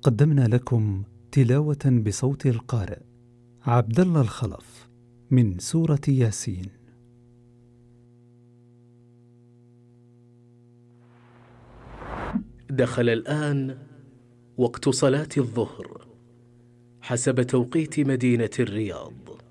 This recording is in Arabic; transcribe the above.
قدمنا لكم تلاوة بصوت القارئ عبد الله الخلف من سورة ياسين. دخل الآن وقت صلاة الظهر حسب توقيت مدينة الرياض.